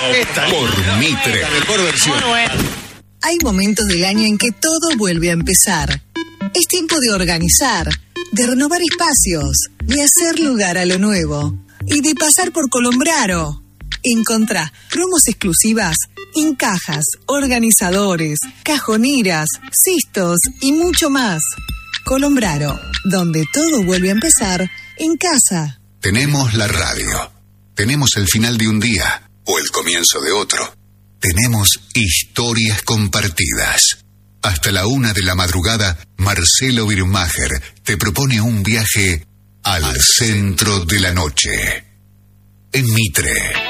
Por Mitre. La mejor versión. Hay momentos del año en que todo vuelve a empezar. Es tiempo de organizar, de renovar espacios, de hacer lugar a lo nuevo y de pasar por Colombraro. Encontrá promos exclusivas en cajas, organizadores, cajoneras, cistos y mucho más. Colombraro, donde todo vuelve a empezar en casa. Tenemos la radio. Tenemos el final de un día o el comienzo de otro. Tenemos historias compartidas. Hasta la 1 de la madrugada, Marcelo Birmacher te propone un viaje al centro de la noche. En Mitre.